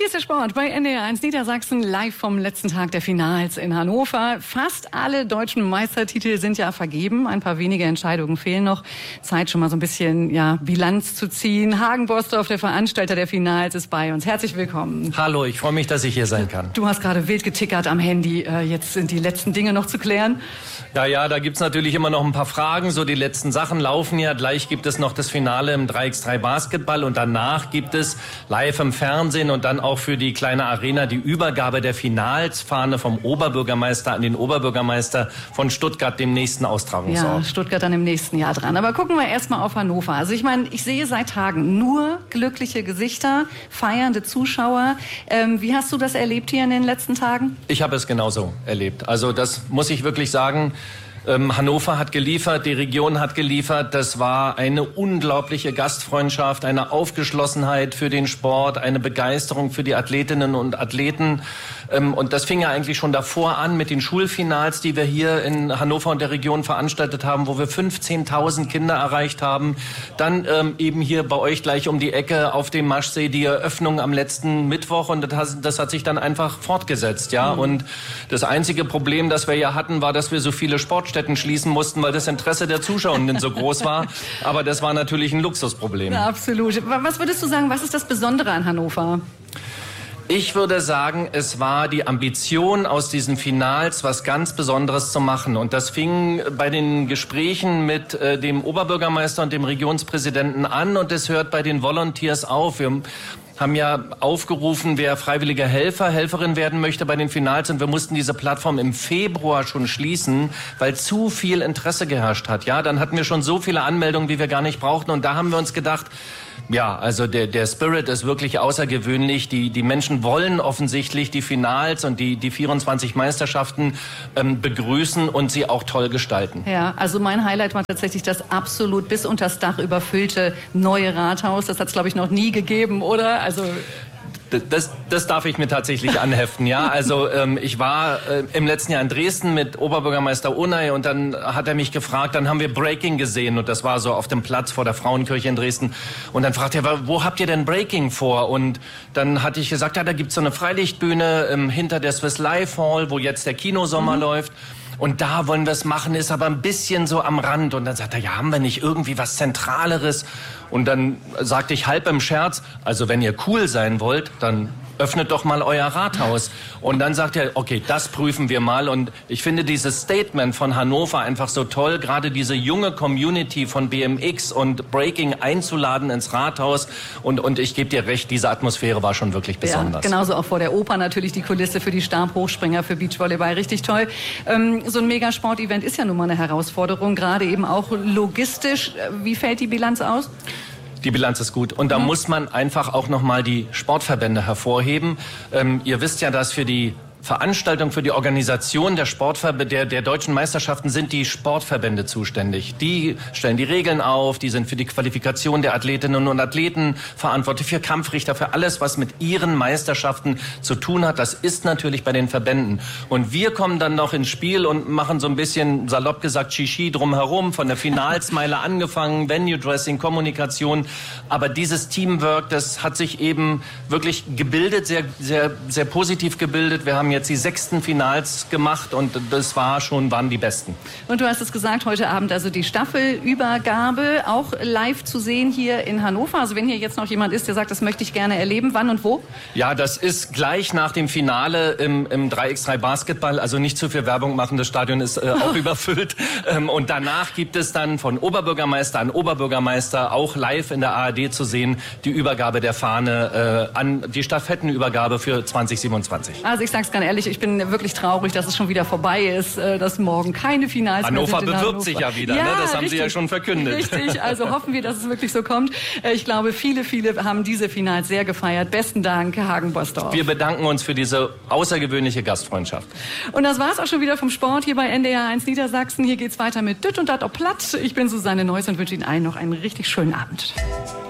Hier ist der Sport bei NDR1 Niedersachsen, live vom letzten Tag der Finals in Hannover. Fast alle deutschen Meistertitel sind ja vergeben. Ein paar wenige Entscheidungen fehlen noch. Zeit schon mal so ein bisschen Bilanz zu ziehen. Hagen Bostorff, der Veranstalter der Finals, ist bei uns. Herzlich willkommen. Hallo, ich freue mich, dass ich hier sein kann. Du hast gerade wild getickert am Handy. Jetzt sind die letzten Dinge noch zu klären. Ja, da gibt's natürlich immer noch ein paar Fragen. So die letzten Sachen laufen ja. Gleich gibt es noch das Finale im 3x3 Basketball und danach gibt es live im Fernsehen und dann auch für die kleine Arena die Übergabe der Finalsfahne vom Oberbürgermeister an den Oberbürgermeister von Stuttgart, dem nächsten Austragungsort. Ja, Stuttgart dann im nächsten Jahr dran. Aber gucken wir erstmal auf Hannover. Also ich meine, ich sehe seit Tagen nur glückliche Gesichter, feiernde Zuschauer. Wie hast du das erlebt hier in den letzten Tagen? Ich habe es genauso erlebt. Also das muss ich wirklich sagen. Hannover hat geliefert, die Region hat geliefert. Das war eine unglaubliche Gastfreundschaft, eine Aufgeschlossenheit für den Sport, eine Begeisterung für die Athletinnen und Athleten. Und das fing ja eigentlich schon davor an mit den Schulfinals, die wir hier in Hannover und der Region veranstaltet haben, wo wir 15.000 Kinder erreicht haben. Dann eben hier bei euch gleich um die Ecke auf dem Maschsee die Eröffnung am letzten Mittwoch. Und das hat sich dann einfach fortgesetzt. Ja. Und das einzige Problem, das wir ja hatten, war, dass wir so viele Sportstätten schließen mussten, weil das Interesse der Zuschauenden so groß war. Aber das war natürlich ein Luxusproblem. Ja, absolut. Was würdest du sagen, was ist das Besondere an Hannover? Ich würde sagen, es war die Ambition aus diesen Finals, was ganz Besonderes zu machen. Und das fing bei den Gesprächen mit dem Oberbürgermeister und dem Regionspräsidenten an und es hört bei den Volunteers auf. Wir haben ja aufgerufen, wer freiwilliger Helferin werden möchte bei den Finals. Und wir mussten diese Plattform im Februar schon schließen, weil zu viel Interesse geherrscht hat. Ja, dann hatten wir schon so viele Anmeldungen, wie wir gar nicht brauchten. Und da haben wir uns gedacht, ja, also der Spirit ist wirklich außergewöhnlich. Die Menschen wollen offensichtlich die Finals und die 24 Meisterschaften begrüßen und sie auch toll gestalten. Ja, also mein Highlight war tatsächlich das absolut bis unters Dach überfüllte neue Rathaus. Das hat es, glaube ich, noch nie gegeben, oder? Also Das darf ich mir tatsächlich anheften, ja. Also ich war im letzten Jahr in Dresden mit Oberbürgermeister Onay und dann hat er mich gefragt, dann haben wir Breaking gesehen und das war so auf dem Platz vor der Frauenkirche in Dresden und dann fragte er, wo habt ihr denn Breaking vor? Und dann hatte ich gesagt, ja, da gibt's so eine Freilichtbühne hinter der Swiss Life Hall, wo jetzt der Kinosommer läuft. Und da wollen wir es machen, ist aber ein bisschen so am Rand. Und dann sagt er, ja, haben wir nicht irgendwie was Zentraleres? Und dann sagte ich halb im Scherz, also wenn ihr cool sein wollt, dann öffnet doch mal euer Rathaus. Und dann sagt er, okay, das prüfen wir mal. Und ich finde dieses Statement von Hannover einfach so toll, gerade diese junge Community von BMX und Breaking einzuladen ins Rathaus. Und ich gebe dir recht, diese Atmosphäre war schon wirklich besonders. Ja, genauso auch vor der Oper natürlich die Kulisse für die Stabhochspringer, für Beachvolleyball, richtig toll. So ein Megasport-Event ist ja nun mal eine Herausforderung, gerade eben auch logistisch. Wie fällt die Bilanz aus? Die Bilanz ist gut. Und da muss man einfach auch nochmal die Sportverbände hervorheben. Ihr wisst ja, dass für die Veranstaltung, für die Organisation der deutschen Meisterschaften sind die Sportverbände zuständig. Die stellen die Regeln auf, die sind für die Qualifikation der Athletinnen und Athleten verantwortlich, für Kampfrichter, für alles, was mit ihren Meisterschaften zu tun hat. Das ist natürlich bei den Verbänden. Und wir kommen dann noch ins Spiel und machen so ein bisschen, salopp gesagt, Shishi drumherum, von der Finalsmeile angefangen, Venue-Dressing, Kommunikation. Aber dieses Teamwork, das hat sich eben wirklich gebildet, sehr, sehr, sehr positiv gebildet. Wir haben jetzt die 6. Finals gemacht und das waren die besten. Und du hast es gesagt, heute Abend also die Staffelübergabe auch live zu sehen hier in Hannover. Also wenn hier jetzt noch jemand ist, der sagt, das möchte ich gerne erleben, wann und wo? Ja, das ist gleich nach dem Finale im 3x3 Basketball. Also nicht zu viel Werbung machen, das Stadion ist auch überfüllt. Und danach gibt es dann von Oberbürgermeister an Oberbürgermeister auch live in der ARD zu sehen, die Übergabe der Fahne an die Stafettenübergabe für 2027. Also ich sag's ganz ehrlich, ich bin wirklich traurig, dass es schon wieder vorbei ist, dass morgen keine Finals mehr sind. Hannover bewirbt sich ja wieder, ja, ne? Das haben richtig, Sie ja schon verkündet. Richtig, also hoffen wir, dass es wirklich so kommt. Ich glaube, viele haben diese Finals sehr gefeiert. Besten Dank, Hagen Bostorff. Wir bedanken uns für diese außergewöhnliche Gastfreundschaft. Und das war's auch schon wieder vom Sport hier bei NDR1 Niedersachsen. Hier geht's weiter mit Düt und Dat op Platt. Ich bin Susanne Neuss und wünsche Ihnen allen noch einen richtig schönen Abend.